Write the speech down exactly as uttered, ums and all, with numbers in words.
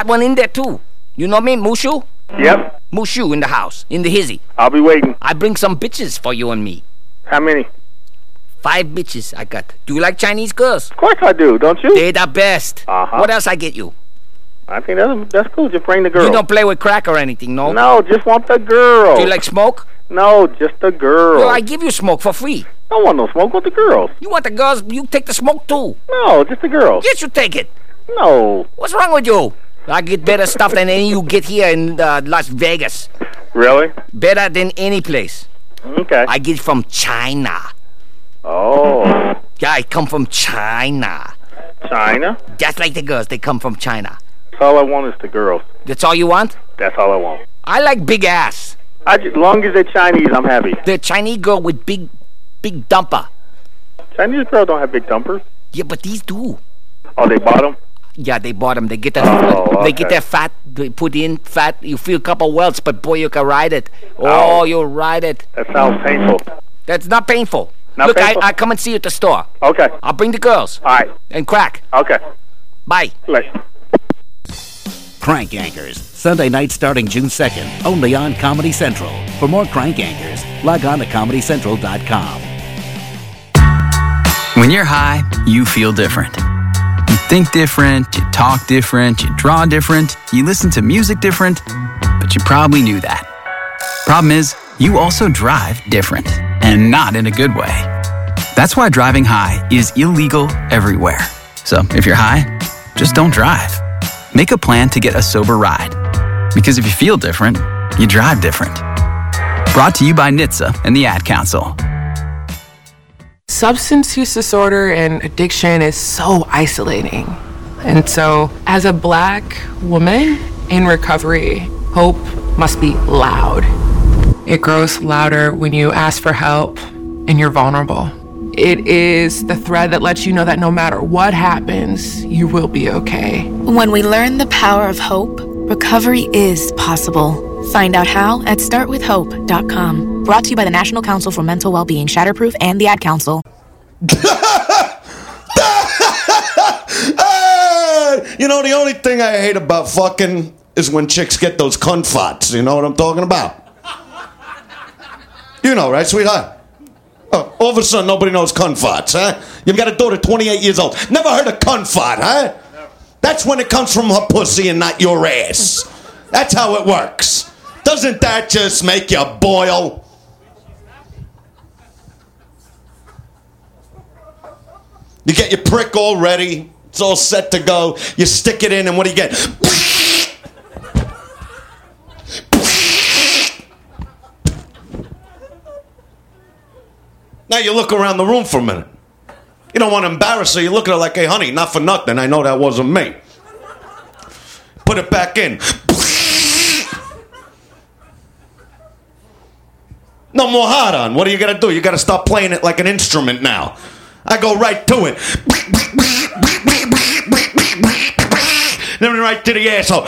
hot one in there, too. You know me, Mushu? Yep. Mushu in the house, in the hizzy. I'll be waiting. I bring some bitches for you and me. How many? Five bitches I got. Do you like Chinese girls? Of course I do, don't you? They're the best. Uh-huh. What else I get you? I think that's, that's cool. Just bring the girl. You don't play with crack or anything, no? No, just want the girl. Do you like smoke? No, just the girl. Well, I give you smoke for free. I don't want no smoke with the girls. You want the girls, you take the smoke too. No, just the girls. Yes, you take it. No. What's wrong with you? I get better stuff than any you get here in uh, Las Vegas. Really? Better than any place. Okay. I get it from China. Oh. Yeah, I come from China. China? Just like the girls, they come from China. That's all I want is the girls. That's all you want? That's all I want. I like big ass. I just, as long as they're Chinese, I'm happy. The Chinese girl with big, big dumper. Chinese girls don't have big dumpers. Yeah, but these do. Oh, they bought them? Yeah, they bought them. They get that. Oh, okay. They get that fat. They put in fat. You feel a couple welts, but boy, you can ride it. Oh, Ow. you'll ride it. That sounds painful. That's not painful. Not Look, painful? I, I come and see you at the store. Okay. I'll bring the girls. All right. And crack. Okay. Bye. Later. Crank Yankers, Sunday night starting June second, only on Comedy Central. For more Crank Yankers, log on to comedy central dot com. When you're high, you feel different. You think different, you talk different, you draw different, you listen to music different, but you probably knew that. Problem is, you also drive different, and not in a good way. That's why driving high is illegal everywhere. So if you're high, just don't drive. Make a plan to get a sober ride. Because if you feel different, you drive different. Brought to you by N H T S A and the Ad Council. Substance use disorder and addiction is so isolating. And so, as a Black woman in recovery, hope must be loud. It grows louder when you ask for help and you're vulnerable. It is the thread that lets you know that no matter what happens, you will be okay. When we learn the power of hope, recovery is possible. Find out how at start with hope dot com. Brought to you by the National Council for Mental Wellbeing, Shatterproof, and the Ad Council. You know, the only thing I hate about fucking is when chicks get those cunt farts. You know what I'm talking about? You know, right, sweetheart? Oh, all of a sudden, nobody knows cunt farts, huh? You've got a daughter twenty-eight years old. Never heard of cunt fart, huh? That's when it comes from her pussy and not your ass. That's how it works. Doesn't that just make you boil? You get your prick all ready. It's all set to go. You stick it in, and what do you get? Now you look around the room for a minute. You don't want to embarrass her. You look at her like, hey, honey, not for nothing. I know that wasn't me. Put it back in. No more hard on. What do you got to do? You got to start playing it like an instrument now. I go right to it. Then right to the asshole.